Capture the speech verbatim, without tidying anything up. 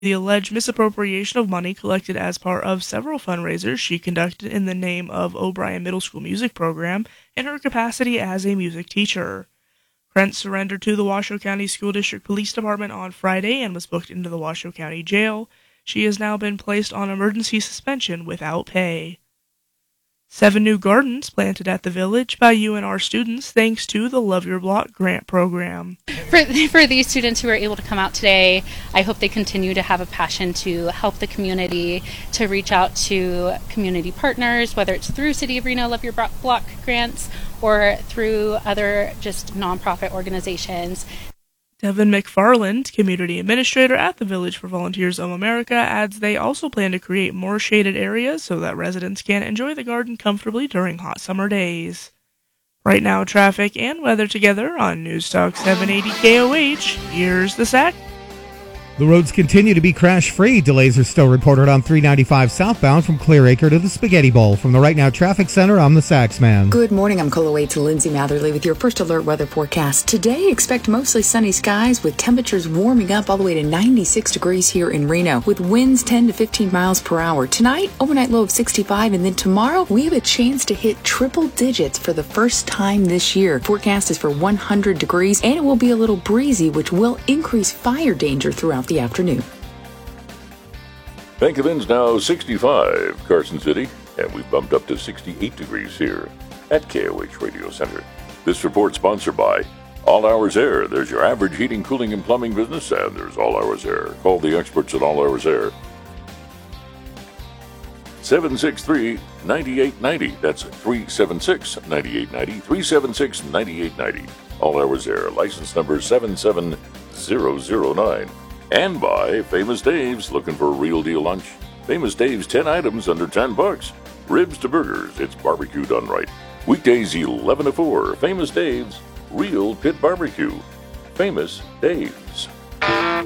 the alleged misappropriation of money collected as part of several fundraisers she conducted in the name of O'Brien Middle School Music Program in her capacity as a music teacher. Krentz surrendered to the Washoe County School District Police Department on Friday and was booked into the Washoe County Jail. She has now been placed on emergency suspension without pay. Seven new gardens planted at the village by U N R students thanks to the Love Your Block grant program. For, for these students who are able to come out today, I hope they continue to have a passion to help the community, to reach out to community partners, whether it's through City of Reno Love Your Block grants or through other just nonprofit organizations. Devin McFarland, community administrator at the Village for Volunteers of America, adds they also plan to create more shaded areas so that residents can enjoy the garden comfortably during hot summer days. Right now, traffic and weather together on News Talk seven eighty K O H. Here's the Sack. The roads continue to be crash-free. Delays are still reported on three ninety-five southbound from Clearacre to the Spaghetti Bowl. From the Right Now Traffic Center, I'm the Saxman. Good morning. I'm Cola Wade to Lindsay Matherly with your first alert weather forecast. Today, expect mostly sunny skies with temperatures warming up all the way to ninety-six degrees here in Reno, with winds ten to fifteen miles per hour. Tonight, overnight low of sixty-five, and then tomorrow, we have a chance to hit triple digits for the first time this year. Forecast is for one hundred degrees, and it will be a little breezy, which will increase fire danger throughout the afternoon. Vancouver's now sixty-five, Carson City, and we've bumped up to sixty-eight degrees here at K O H Radio Center. This report sponsored by All Hours Air. There's your average heating, cooling, and plumbing business, and there's All Hours Air. Call the experts at All Hours Air. seven six three, nine eight nine zero. That's three seven six, nine eight nine zero. three seven six, nine eight nine zero. All Hours Air. License number seven seven zero zero nine. And by Famous Dave's. Looking for a real deal lunch? Famous Dave's, ten items under ten bucks. Ribs to burgers. It's barbecue done right. Weekdays eleven to four. Famous Dave's. Real pit barbecue. Famous Dave's.